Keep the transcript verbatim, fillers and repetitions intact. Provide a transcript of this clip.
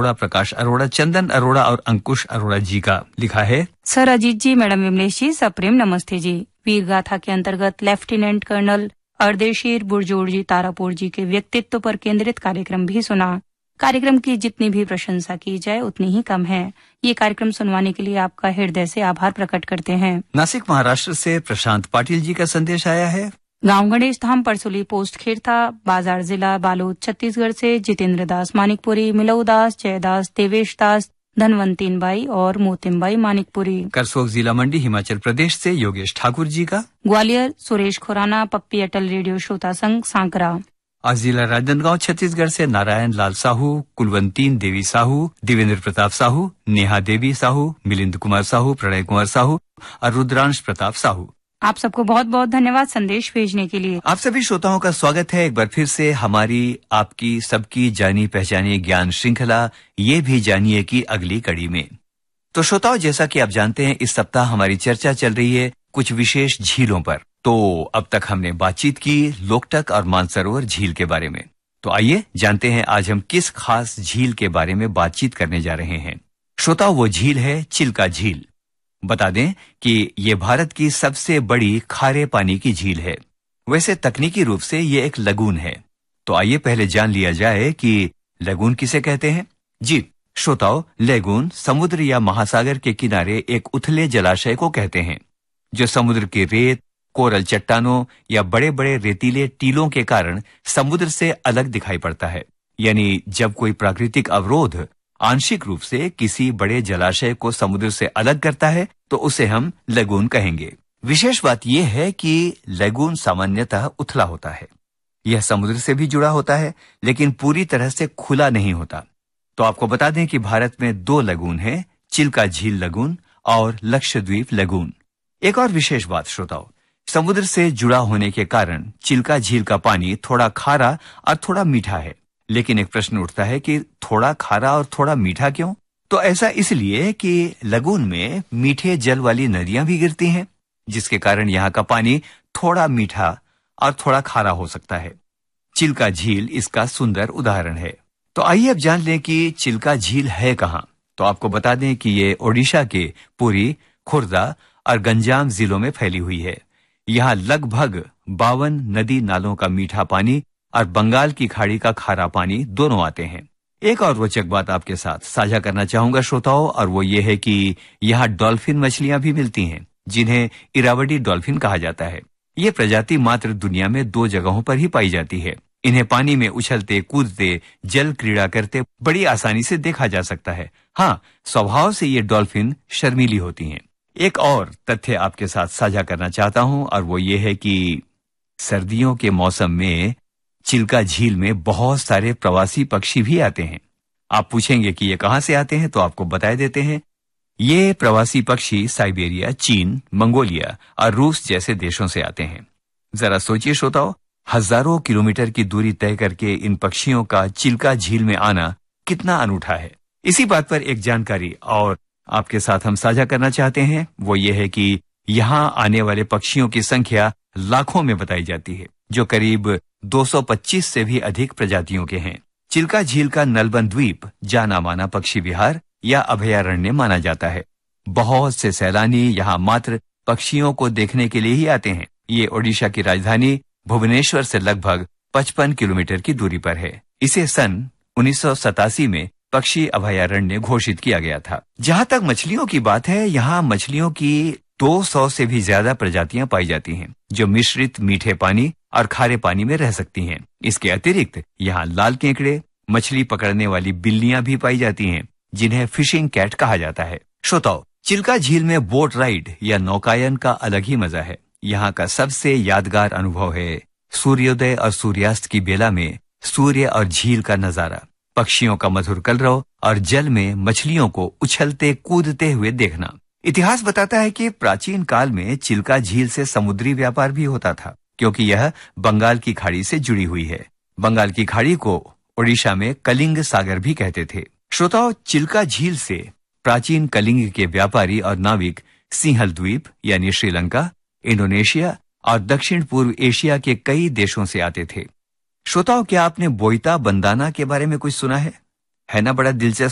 अरोड़ा, प्रकाश अरोड़ा, चंदन अरोड़ा और अंकुश अरोड़ा जी का लिखा है। सर अजीत जी, मैडम विमलेश जी, सप्रेम नमस्ते जी। वीर गाथा के अंतर्गत लेफ्टिनेंट कर्नल अर्देशीर बुरजोड़ जी तारापुर जी के व्यक्तित्व पर केंद्रित कार्यक्रम भी सुना। कार्यक्रम की जितनी भी प्रशंसा की जाए उतनी ही कम है। ये कार्यक्रम सुनवाने के लिए आपका हृदय से आभार प्रकट करते हैं। नासिक महाराष्ट्र से प्रशांत पाटिल जी का संदेश आया है। गांव गणेश धाम परसोली पोस्ट खेरथा बाजार जिला बालोद छत्तीसगढ़ से जितेंद्र दास मानिकपुरी, मिलऊ दास, जयदास, देवेश दास, धनवंतीन बाई और मोतिम बाई मानिकपुरी। करसोग जिला मंडी हिमाचल प्रदेश से योगेश ठाकुर जी का। ग्वालियर सुरेश खुराना पप्पी अटल रेडियो श्रोता संघ सांकरा। आज जिला राजनांदगांव छत्तीसगढ़ से नारायण लाल साहू, कुलवंतीन देवी साहू, देवेंद्र प्रताप साहू, नेहा देवी साहू, मिलिंद कुमार साहू, प्रणय कुमार साहू और रुद्रांश प्रताप साहू। आप सबको बहुत बहुत धन्यवाद संदेश भेजने के लिए। आप सभी श्रोताओं का स्वागत है एक बार फिर से हमारी आपकी सबकी जानी पहचानी ज्ञान श्रृंखला ये भी जानिए की अगली कड़ी में। तो श्रोताओं, जैसा कि आप जानते हैं, इस सप्ताह हमारी चर्चा चल रही है कुछ विशेष झीलों पर। तो अब तक हमने बातचीत की लोकटक और मानसरोवर झील के बारे में। तो आइए जानते हैं आज हम किस खास झील के बारे में बातचीत करने जा रहे हैं। श्रोताओं, वो झील है चिल्का झील। बता दें कि ये भारत की सबसे बड़ी खारे पानी की झील है। वैसे तकनीकी रूप से ये एक लगून है। तो आइए पहले जान लिया जाए कि लगून किसे कहते हैं। जी श्रोताओं, लगून समुद्र या महासागर के किनारे एक उथले जलाशय को कहते हैं जो समुद्र की रेत, कोरल चट्टानों या बड़े बड़े रेतीले टीलों के कारण समुद्र से अलग दिखाई पड़ता है। यानी जब कोई प्राकृतिक अवरोध आंशिक रूप से किसी बड़े जलाशय को समुद्र से अलग करता है तो उसे हम लगून कहेंगे। विशेष बात यह है कि लगून सामान्यतः उथला होता है। यह समुद्र से भी जुड़ा होता है लेकिन पूरी तरह से खुला नहीं होता। तो आपको बता दें कि भारत में दो लगून हैं, चिल्का झील लगून और लक्षद्वीप लगून। एक और विशेष बात श्रोताओं, समुद्र से जुड़ा होने के कारण चिल्का झील का पानी थोड़ा खारा और थोड़ा मीठा है। लेकिन एक प्रश्न उठता है कि थोड़ा खारा और थोड़ा मीठा क्यों? तो ऐसा इसलिए कि लगून में मीठे जल वाली नदियां भी गिरती हैं, जिसके कारण यहाँ का पानी थोड़ा मीठा और थोड़ा खारा हो सकता है। चिल्का झील इसका सुंदर उदाहरण है। तो आइए अब जान लें कि चिल्का झील है कहाँ। तो आपको बता दें कि ये ओडिशा के पुरी, खुर्दा और गंजाम जिलों में फैली हुई है। यहाँ लगभग बावन नदी नालों का मीठा पानी और बंगाल की खाड़ी का खारा पानी दोनों आते हैं। एक और रोचक बात आपके साथ साझा करना चाहूंगा श्रोताओं, और वो ये है कि यहाँ डॉल्फिन मछलियां भी मिलती हैं जिन्हें इरावडी डॉल्फिन कहा जाता है। ये प्रजाति मात्र दुनिया में दो जगहों पर ही पाई जाती है। इन्हें पानी में उछलते कूदते जल क्रीड़ा करते बड़ी आसानी से देखा जा सकता है। हाँ, स्वभाव से ये डॉल्फिन शर्मीली होती हैं। एक और तथ्य आपके साथ साझा करना चाहता हूं, और वो ये है कि सर्दियों के मौसम में चिल्का झील में बहुत सारे प्रवासी पक्षी भी आते हैं। आप पूछेंगे कि ये कहां से आते हैं, तो आपको बता देते हैं। ये प्रवासी पक्षी साइबेरिया, चीन, मंगोलिया और रूस जैसे देशों से आते हैं। जरा सोचिए श्रोताओं, हजारों किलोमीटर की दूरी तय करके इन पक्षियों का चिल्का झील में आना कितना अनूठा है। इसी बात पर एक जानकारी और आपके साथ हम साझा करना चाहते हैं। वो ये है कि यहाँ आने वाले पक्षियों की संख्या लाखों में बताई जाती है, जो करीब दो सौ पच्चीस से भी अधिक प्रजातियों के हैं। चिल्का झील का नलबन द्वीप जाना माना पक्षी विहार या अभयारण्य माना जाता है। बहुत से सैलानी यहाँ मात्र पक्षियों को देखने के लिए ही आते हैं। ये ओडिशा की राजधानी भुवनेश्वर से लगभग पचपन किलोमीटर की दूरी पर है। इसे सन उन्नीस सौ सतासी में पक्षी अभयारण्य घोषित किया गया था। जहाँ तक मछलियों की बात है, यहाँ मछलियों की दो सौ से भी ज्यादा प्रजातियां पाई जाती हैं, जो मिश्रित मीठे पानी और खारे पानी में रह सकती हैं। इसके अतिरिक्त यहाँ लाल केकड़े, मछली पकड़ने वाली बिल्लियां भी पाई जाती हैं, जिन्हें फिशिंग कैट कहा जाता है। श्रोताओ, चिल्का झील में बोट राइड या नौकायन का अलग ही मजा है। यहाँ का सबसे यादगार अनुभव है सूर्योदय और सूर्यास्त की बेला में सूर्य और झील का नजारा, पक्षियों का मधुर कलरव और जल में मछलियों को उछलते कूदते हुए देखना। इतिहास बताता है कि प्राचीन काल में चिल्का झील से समुद्री व्यापार भी होता था, क्योंकि यह बंगाल की खाड़ी से जुड़ी हुई है। बंगाल की खाड़ी को ओडिशा में कलिंग सागर भी कहते थे। श्रोताओं, चिल्का झील से प्राचीन कलिंग के व्यापारी और नाविक सिंहल द्वीप यानी श्रीलंका, इंडोनेशिया और दक्षिण पूर्व एशिया के कई देशों से आते थे। श्रोताओं, क्या आपने बोईता बंदाना के बारे में कुछ सुना है? है ना बड़ा दिलचस्प